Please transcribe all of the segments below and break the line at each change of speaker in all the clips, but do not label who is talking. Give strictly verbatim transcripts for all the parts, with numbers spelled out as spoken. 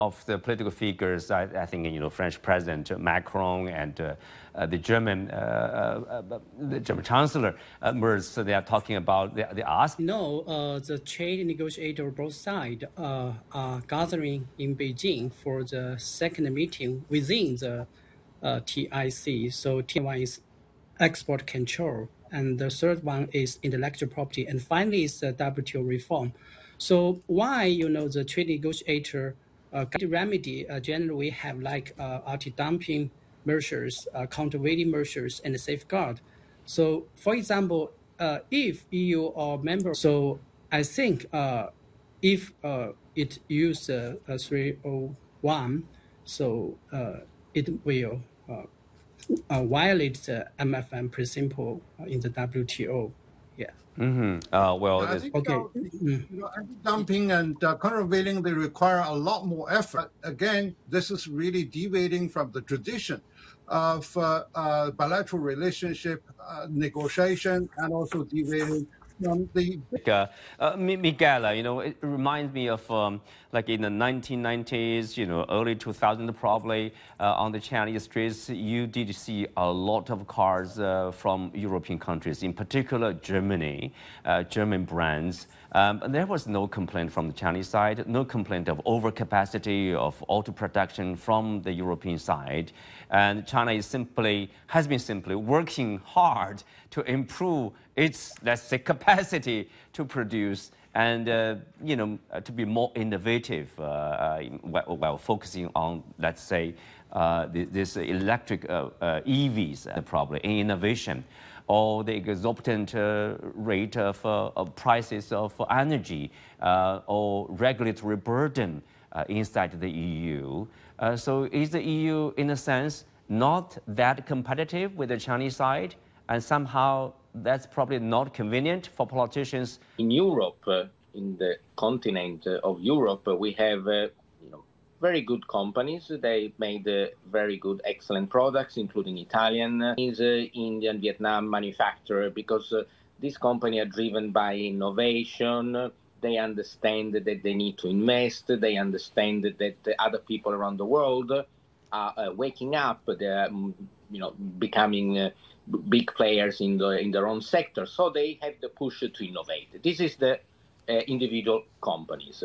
of the political figures, I, I think, you know, French President Macron and uh, uh, the German uh, uh, the German Chancellor uh, Merz, so they are talking about, they, they ask.
No, uh, the trade negotiator both sides uh, are gathering in Beijing for the second meeting within the uh, T I C. So T one is export control, and the third one is intellectual property, and finally is the W T O reform. So why, you know, the trade negotiator uh, remedy uh, generally have like uh, anti-dumping measures, uh, countervailing measures, and safeguard. So, for example, uh, if E U or member, so I think uh, if uh, it use uh, uh, three oh one, so uh, it will uh, uh, violate the M F N principle in the W T O. Yeah.
Mm-hmm. Uh, well,
I think
okay.
uh, you know, anti-dumping and uh, countervailing, they require a lot more effort. Again, this is really deviating from the tradition of uh, uh, bilateral relationship uh, negotiation, and also deviating from the.
Uh, uh, Miguel, you know, it reminds me of um, like in the nineteen nineties, you know, early two thousands probably, uh, on the Chinese streets, you did see a lot of cars uh, from European countries, in particular Germany, uh, German brands. Um, and there was no complaint from the Chinese side, no complaint of overcapacity of auto production from the European side. And China is simply, has been simply working hard to improve its, let's say, capacity to produce and, uh, you know, uh, to be more innovative uh, uh, while, while focusing on, let's say, uh, this electric uh, uh, E Vs, uh, probably, in innovation, or the exorbitant uh, rate of, uh, of prices of energy, uh, or regulatory burden uh, inside the E U. Uh, so is the E U, in a sense, not that competitive with the Chinese side, and somehow that's probably not convenient for politicians?
In Europe, uh, in the continent of Europe, uh, we have uh, you know, very good companies. They made uh, very good, excellent products, including Italian, uh, Indian, Vietnam manufacturer, because uh, these companies are driven by innovation. They understand that they need to invest. They understand that other people around the world are uh, waking up. They're you know, becoming uh, big players in, the, in their own sector. So they have the push to innovate. This is the uh, individual companies.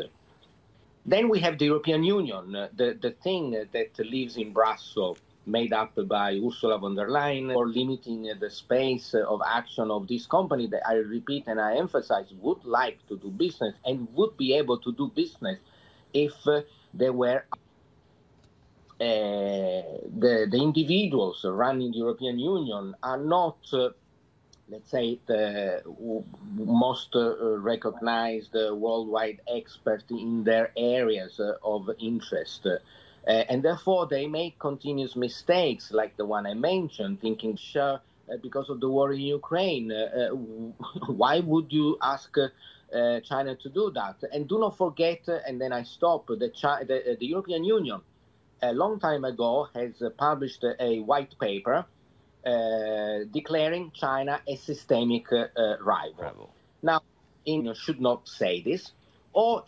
Then we have the European Union, uh, the, the thing that lives in Brussels, made up by Ursula von der Leyen, for limiting uh, the space of action of this company that I repeat and I emphasize would like to do business and would be able to do business if uh, there were Uh, the, the individuals running the European Union are not, uh, let's say, the most uh, recognized uh, worldwide expert in their areas uh, of interest. Uh, and therefore, they make continuous mistakes, like the one I mentioned, thinking, sure, uh, because of the war in Ukraine, uh, uh, why would you ask uh, uh, China to do that? And do not forget, uh, and then I stop, the, Chi- the, uh, the European Union a long time ago has uh, published uh, a white paper uh, declaring China a systemic uh, uh, rival. rival. Now, India should not say this, or